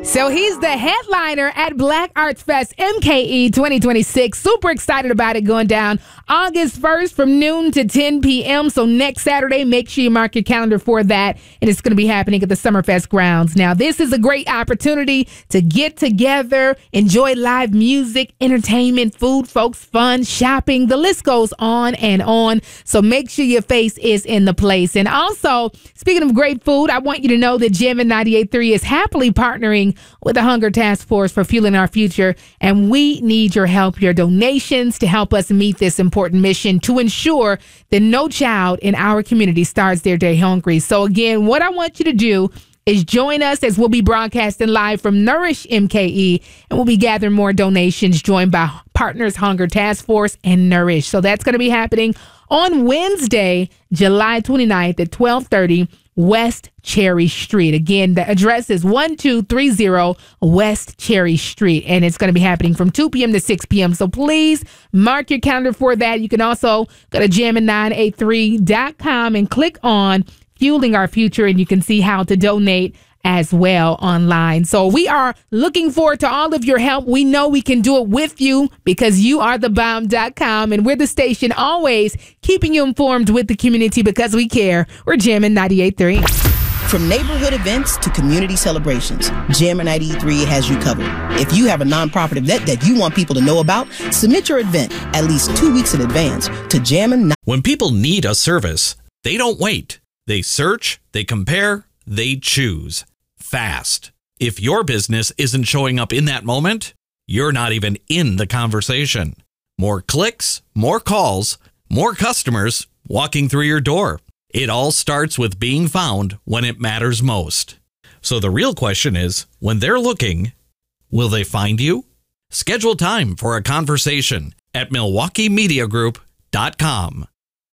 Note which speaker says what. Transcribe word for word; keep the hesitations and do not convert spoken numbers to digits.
Speaker 1: So he's the headliner at Black Arts Fest M K E twenty twenty-six. Super excited about it, going down August first from noon to ten p.m. So next Saturday, make sure you mark your calendar for that. And it's going to be happening at the Summerfest grounds. Now, this is a great opportunity to get together, enjoy live music, entertainment, food, folks, fun, shopping. The list goes on and on. So make sure your face is in the place. And also, speaking of great food, I want you to know that Jammin' ninety-eight point three is happily partnering with the Hunger Task Force for Fueling Our Future. And we need your help, your donations to help us meet this important mission to ensure that no child in our community starts their day hungry. So again, what I want you to do is join us as we'll be broadcasting live from Nourish M K E, and we'll be gathering more donations joined by partners Hunger Task Force and Nourish. So that's going to be happening on Wednesday, July twenty-ninth at twelve thirty West Cherry Street. Again, the address is one two three zero West Cherry Street, and it's going to be happening from two p.m. to six p.m. So please mark your calendar for that. You can also go to jammin nine eight three dot com and click on Fueling Our Future, and you can see how to donate as well online. So we are looking forward to all of your help. We know we can do it with you because you are the bomb dot com, and we're the station always keeping you informed with the community because we care. We're Jammin' ninety-eight point three.
Speaker 2: From neighborhood events to community celebrations, Jammin' ninety-eight point three has you covered. If you have a nonprofit event that you want people to know about, submit your event at least two weeks in advance to Jammin'.
Speaker 3: When people need a service, they don't wait. They search, they compare, they choose. Fast. If your business isn't showing up in that moment, you're not even in the conversation. More clicks, more calls, more customers walking through your door. It all starts with being found when it matters most. So the real question is, when they're looking, will they find you? Schedule time for a conversation at milwaukee media group dot com.